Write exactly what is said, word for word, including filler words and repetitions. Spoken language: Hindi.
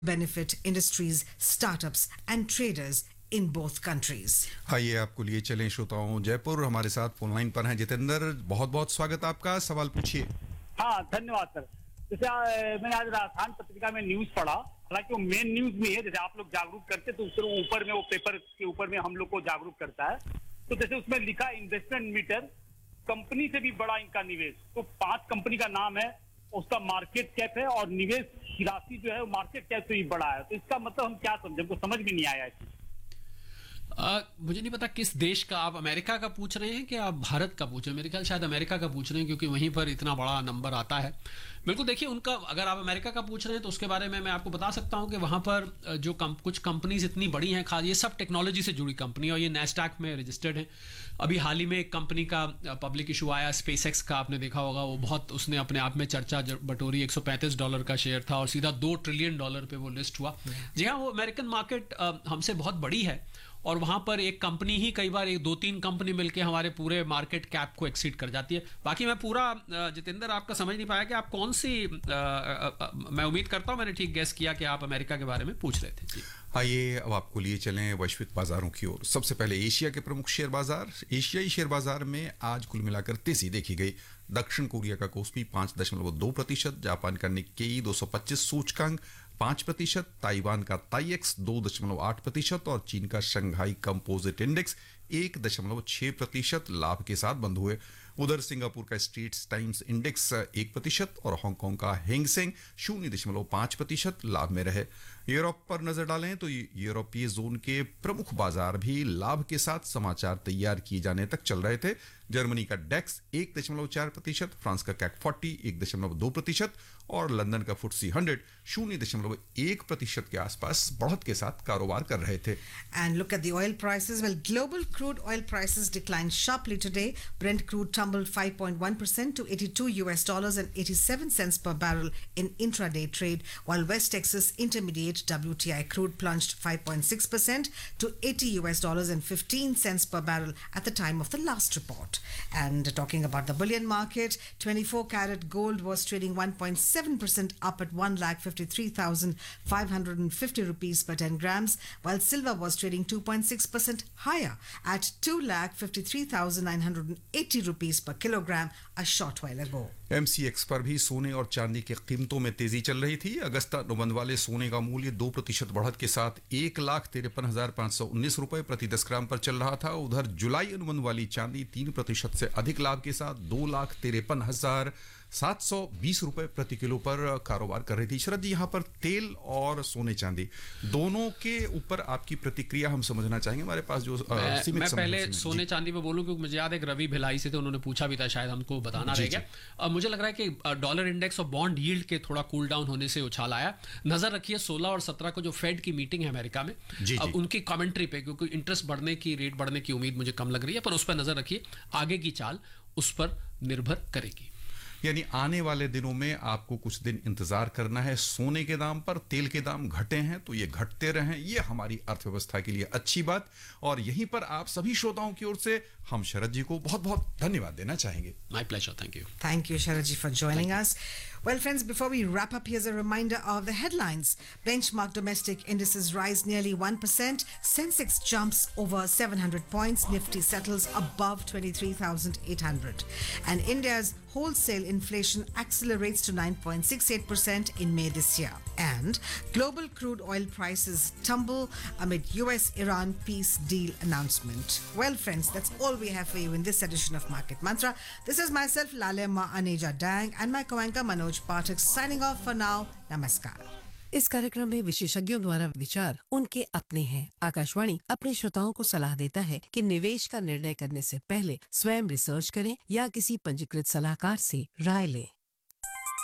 benefit industries, startups, and traders in both countries. आइए आपको लिए चलें श्रोताओं जयपुर हमारे साथ फोन लाइन पर हैं जितेंद्र। बहुत बहुत स्वागत आपका, सवाल पूछिए। हाँ धन्यवाद सर। जैसे आ, मैंने आज राजस्थान पत्रिका में न्यूज पढ़ा, हालांकि वो मेन न्यूज नहीं है, जैसे आप लोग जागरूक करते तो उसके ऊपर में वो पेपर के ऊपर में हम लोग को जागरूक करता है। तो जैसे उसमें लिखा इन्वेस्टमेंट मीटर कंपनी से भी बड़ा इनका निवेश, तो पांच कंपनी का नाम है, उसका मार्केट कैप है और निवेश की राशि जो है वो मार्केट कैप से भी बड़ा है। तो इसका मतलब हम क्या समझे, हमको समझ में नहीं आया है। आ, मुझे नहीं पता किस देश का, आप अमेरिका का पूछ रहे हैं कि आप भारत का पूछ रहे हैं? मेरे ख्याल शायद अमेरिका का पूछ रहे हैं क्योंकि वहीं पर इतना बड़ा नंबर आता है। बिल्कुल, देखिए उनका, अगर आप अमेरिका का पूछ रहे हैं तो उसके बारे में मैं आपको बता सकता हूं कि वहां पर जो कम, कुछ कंपनीज इतनी बड़ी हैं, खास ये सब टेक्नोलॉजी से जुड़ी कंपनी और ये नैस्डैक में रजिस्टर्ड है। अभी हाल ही में एक कंपनी का पब्लिक इशू आया, स्पेस एक्स का, आपने देखा होगा, वो बहुत उसने अपने आप में चर्चा बटोरी। एक सौ पैंतीस डॉलर का शेयर था और सीधा दो ट्रिलियन डॉलर पे वो लिस्ट हुआ। जी हाँ, वो अमेरिकन मार्केट हमसे बहुत बड़ी है और वहां पर एक कंपनी ही कई बार एक दो तीन कंपनी मिलके हमारे पूरे मार्केट कैप को एक्सीड कर जाती है। बाकी मैं पूरा जितेंद्र आपका समझ नहीं पाया कि आप कौन सी, आ, आ, आ, मैं उम्मीद करता हूं मैंने ठीक गैस किया कि आप अमेरिका के बारे में पूछ रहे थे। आइए अब आपको लिए चलें वैश्विक बाजारों की ओर। सबसे पहले एशिया के प्रमुख शेयर बाजार। एशियाई शेयर बाजार में आज कुल मिलाकर तेजी देखी गई। दक्षिण कोरिया का कोस्पी पांच दशमलव दो प्रतिशत, जापान का निक्केई दो सौ पच्चीस सूचकांक पांच प्रतिशत, ताइवान का ताईएक्स दो दशमलव आठ प्रतिशत और चीन का शंघाई कंपोजिट इंडेक्स एक दशमलव छह प्रतिशत लाभ के साथ बंद हुए। उधर सिंगापुर का स्ट्रेट्स टाइम्स इंडेक्स एक प्रतिशत और हांगकांग का हैंगसेंग शून्य दशमलव पांच प्रतिशत लाभ में रहे। यूरोप पर नजर डालें तो यूरोपीय जोन के प्रमुख बाजार भी लाभ के साथ समाचार तैयार किए जाने तक चल रहे थे। जर्मनी का डेक्स एक दशमलव चार प्रतिशत, फ्रांस का कैक फोर्टी एक दशमलव दो प्रतिशत और लंदन का फुटसी हंड्रेड शून्य दशमलव एक प्रतिशत के आसपास बढ़त के साथ कारोबार कर रहे थे। And look at the oil prices. Well, global crude oil prices declined sharply today. Brent crude tumbled five point one percent to eighty-two U S dollars and eighty-seven cents per barrel in intraday trade, while West Texas Intermediate W T I crude plunged five point six percent to eighty U S dollars and fifteen cents per barrel at the time of the last report. And talking about the bullion market, twenty-four carat gold was trading one point seven percent up at one lakh fifty-three thousand five hundred fifty rupees per ten grams, while silver was trading two point six percent higher at two lakh fifty-three thousand nine hundred eighty rupees per kilogram a short while ago. MCX पर भी सोने और चांदी की कीमतों में तेजी चल रही थी। अगस्त अनुबंध वाले सोने का मूल्य दो प्रतिशत बढ़त के साथ एक लाख तिरपन हजार पाँच सौ उन्नीस रुपए प्रति दस ग्राम पर चल रहा था। उधर जुलाई अनुबंध वाली चांदी तीन प्रतिशत से अधिक लाभ के साथ दो लाख तिरपन हजार सात सौ बीस रुपए प्रति किलो पर कारोबार कर रही थी। शरद जी, यहाँ पर तेल और सोने चांदी दोनों के ऊपर आपकी प्रतिक्रिया हम समझना चाहेंगे। हमारे पास जो मैं, मैं पहले सोने चांदी पे बोलूं क्योंकि मुझे याद है एक रवि भिलाई से थे, उन्होंने पूछा भी था, शायद हमको बताना रह गया। अब मुझे लग रहा है कि डॉलर इंडेक्स और बॉन्ड यील्ड के थोड़ा कूल डाउन होने से उछाल आया। नजर रखिए सोलह और सत्रह को जो फेड की मीटिंग है अमेरिका में, अब उनकी कमेंट्री पे, क्योंकि इंटरेस्ट बढ़ने की, रेट बढ़ने की उम्मीद मुझे कम लग रही है, पर उस पर नजर रखिए। आगे की चाल उस पर निर्भर करेगी। यानी आने वाले दिनों में आपको कुछ दिन इंतजार करना है। सोने के दाम पर तेल के दाम घटे हैं तो ये घटते रहें, ये हमारी अर्थव्यवस्था के लिए अच्छी बात। और यहीं पर आप सभी श्रोताओं की ओर से हम शरद जी को बहुत बहुत धन्यवाद देना चाहेंगे। My pleasure, thank you. Thank you, Sharad ji, for joining us. Well, friends, before we wrap up, here's a reminder of the headlines. Benchmark domestic indices rise nearly one percent. Sensex jumps over seven hundred points. Nifty settles above twenty-three thousand eight hundred. And India's wholesale inflation accelerates to nine point six eight percent in May this year. And global crude oil prices tumble amid U S Iran peace deal announcement. Well, friends, that's all we have for you in this edition of Market Mantra. This is myself, Lalema Aneja Dang, and my co-anchor Manoj Pathak signing off for now. Namaskar. इस कार्यक्रम में विशेषज्ञों द्वारा विचार उनके अपने हैं। आकाशवाणी अपने श्रोताओं को सलाह देता है कि निवेश का निर्णय करने से पहले स्वयं रिसर्च करें या किसी पंजीकृत सलाहकार से राय लें।